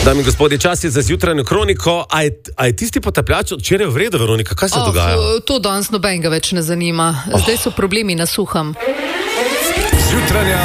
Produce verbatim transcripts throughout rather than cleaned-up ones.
Dami in gospodje, čas je za zjutranjo kroniko. A je, a je tisti potapljač včeraj v redu, Veronika? Kaj se oh, dogaja? To danes nobenega več ne zanima. Zdaj so problemi na suhem. Zjutranja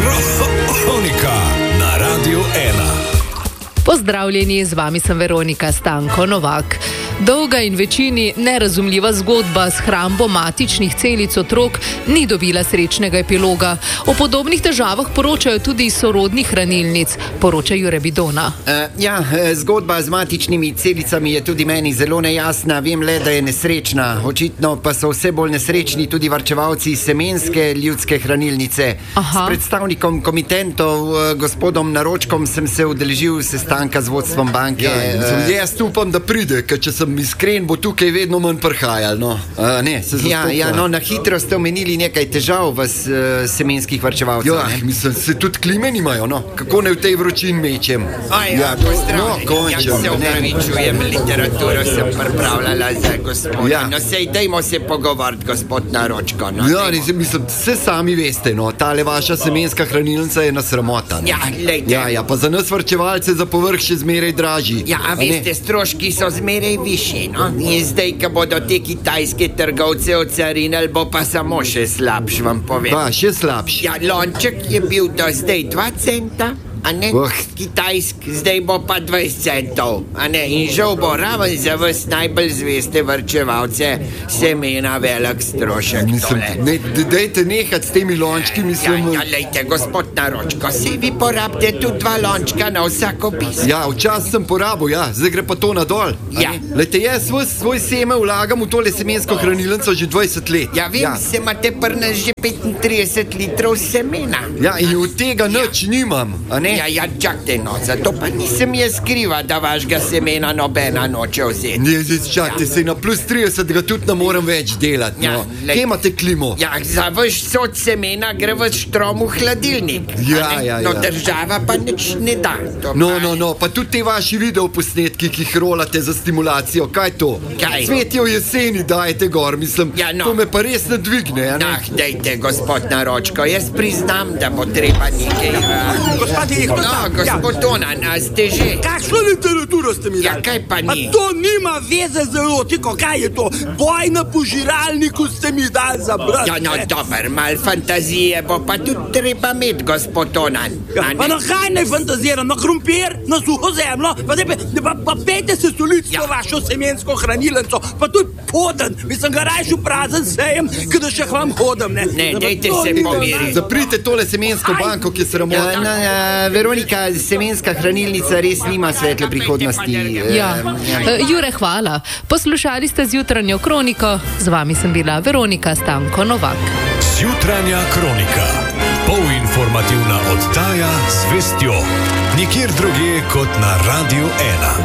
kronika na Radiu ena. Pozdravljeni, z vami sem Veronika Stanko Novak. Dolga in večini nerazumljiva zgodba s hrambo matičnih celic otrok ni dobila srečnega epiloga. O podobnih težavah poročajo tudi sorodnih hranilnic, poroča Jure Bidona. Uh, ja, zgodba z matičnimi celicami je tudi meni zelo nejasna. Vem le, da je nesrečna. Očitno pa so vse bolj nesrečni tudi varčevalci semenske ljudske hranilnice. Aha. S predstavnikom komitentov, gospodom Naročkom, sem se udeležil sestanka z vodstvom banke. Ja, uh, jaz upam, da pride, ker če sem iskren, bo tukaj vedno manj prhajal. No. Uh, ne, se ja, ja, no, na hitro ste omenili nekaj težav v uh, semenskih varčevalcev. Ja, mislim, se tudi klime nimajo, no. Kako ne v tej vročini mečem? Aj, ja, pozdravljeni. No, ja, se upravičujem, literaturo sem pripravljala za gospoda. Ja. No, sej, dajmo se pogovoriti, gospod Naročko. No, ja, ne, mislim, vse sami veste, no, tale vaša semenska hranilnica je nasramota. No. Ja, lejte. Ja, ja, pa za nas varčevalce za povrh še zmeraj dražji. Ja, a veste, stroški so zmeraj višji, no? In zdaj, ko bodo te kitajske trgovce ocarinili, bo pa samo še slabš, vam povem. Pa, še slabš. Ja, lonček je bil do zdaj dva centa, a ne? Oh. Kitajsk, zdaj bo pa dvajset centov, a ne? In žal bo raven za vas najbolj zveste varčevalce semena velik strošek. Mislim, ne, dejte nehati s temi lončki, mislim... Ja, ja, lejte, gospod Naročko, si vi porabite tudi dva lončka na vsako piso. Ja, včasih sem porabil, ja, zdaj gre pa to nadol. Ja. Lejte, jaz svoj, svoj seme vlagam v tole semensko hranilnico že dvajset let. Ja, vem, ja. Se imate pri nas že petintrideset litrov semena. Ja, in od tega ja. nič nimam, a ne? Ja, ja, čakajte, no, zato pa nisem jaz skriva, da vašega semena nobena noče vzeti. Ne, zdaj čakajte, ja. Se na plus trideset ga tudi ne morem več delati, ja, no. Kje imate klimo? Ja, za vaš sod semena gre v štrom v hladilnik. Ja, ja, ja. No, država pa nič ne da. No, no, no, pa tudi te vaši videoposnetki, ki jih rolate za stimulacijo, kaj to? Kaj? Cvetje v jeseni dajete gor, mislim, ja, no. To me pa res ne dvigne, a ne? Ah, dejte, gospod Naročko, jaz priznam, da bo treba nekaj... Uh... Gospod je, No, gospod Tonan, a ste že? Kakšno literaturo ste mi dali? Ja, kaj pa ni? A to nima veze z erotiko, kaj je to? Boj na požiralniku ste mi dali za brat. Ja, no, dober, mal fantazije bo pa tudi treba imeti, gospod Tonan. Ja, pa no, kaj ne fantaziram? Na krompir, na suho zemljo, pa, pa, pa, pa pejte se solic ja. To vašo semensko hranilnico, pa tudi poden. Mislim, ga rajšu prazen sejem, kada še k vam hodam, ne? Ne, dejte se pomiriti. Zaprite tole semensko banko, ki se ramota. Ja, na, na, Veronika, semenska hranilnica res nima svetle prihodnosti. Ja. Ja. Jure, hvala. Poslušali ste zjutranjo kroniko, z vami sem bila Veronika Stanko Novak. Zjutranja kronika, polinformativna oddaja z vestjo, nikjer drugje kot na Radiu ena.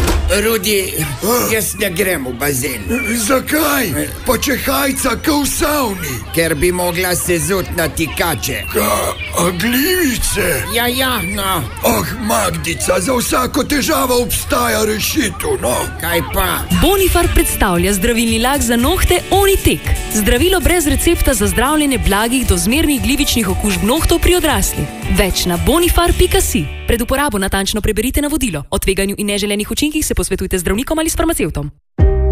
Rudi, jaz ne grem v bazen. Zakaj? Pa če hajca ka v savni. Ker bi mogla se zut na tikače. Ka, a glivice? Ja, ja, no. Ah, Magdica, za vsako težavo obstaja rešitev, no. Kaj pa? Bonifar predstavlja zdravilni lak za nohte Onitek. Zdravilo brez recepta za zdravljenje blagih do zmernih glivičnih okužb nohtov pri odraslih. Več na bonifar pika si. Pred uporabo natančno preberite navodilo. O tveganju in neželenih učinkih se posvetujte z zdravnikom ali s farmacevtom.